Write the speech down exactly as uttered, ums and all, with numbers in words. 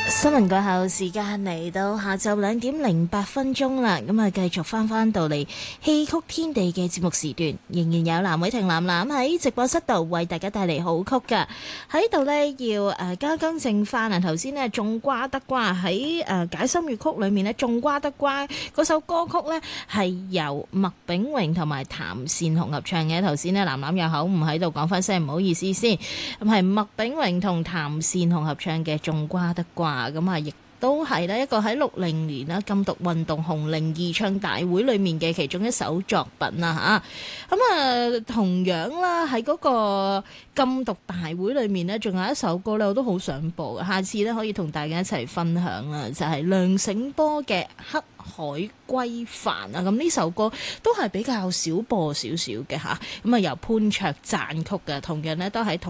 新聞過後，時間嚟到下晝兩點零八分鐘啦，咁啊繼續翻翻到嚟戲曲天地嘅節目時段，仍然有藍偉霆藍藍喺直播室度為大家帶嚟好曲噶。喺度呢，要誒加更正翻啊，頭先呢，種瓜得瓜喺誒解心粵曲裏面呢，種瓜得瓜嗰首歌曲呢，係由麥炳榮同埋譚善紅合唱嘅。頭先呢，藍藍有口唔喺度，講翻聲唔好意思先。咁係麥炳榮同譚善紅合唱嘅種瓜得瓜。咁啊，亦都係咧一個喺六零年啦禁毒運動紅伶義唱大會裏面嘅其中一首作品啦吓。咁啊，同樣啦喺嗰個禁毒大會裏面呢，仲有一首歌咧，我都好想播嘅，下次咧可以同大家一齊分享啦，就係梁醒波嘅《黑海歸帆》啊。咁呢首歌都係比較少播少少嘅吓，咁啊由潘卓撰曲嘅，同樣咧都喺同